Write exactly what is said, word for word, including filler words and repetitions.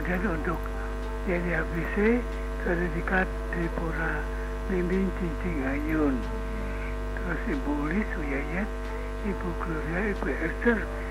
kemudian untuk jadi A B C sertifikat Tripura Mimin Cincin Ayun. Terus Ibu Ulis, Bu Yayat, Ibu Gloria, Ibu Esther,